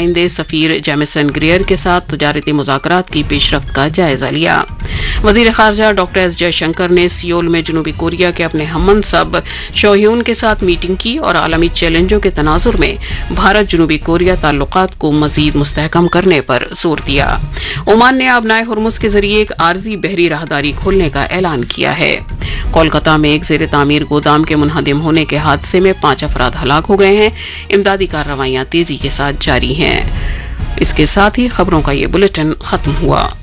नुमाइंदे सफीर जेमिसन ग्रेयर के साथ तजारती मुज़ाकरात की पेशरफ्त का जायजा लिया। वज़ीर ख़ारजा डॉक्टर एस जयशंकर ने सियोल में जनूबी कोरिया के अपने हममनसब शोह्यून के साथ मीटिंग की और आलमी चैलेंजों के तनाजुर में भारत जनूबी कोरिया ताल्लुकात को मजीद मुस्तहकम करने पर जोर दिया। ओमान ने आबनाए हुर्मुज़ के जरिए एक आर्जी बहरी राहदारी खोलने का ऐलान किया है। कोलकाता में एक ज़ेर तामीर गोदाम के मुनहदिम होने के हादसे में 5 अफराद हलाक हो गए हैं। इमदादी कार्रवाइयां तेजी के साथ जारी हैं। इसके साथ ही खबरों का ये बुलेटिन खत्म हुआ।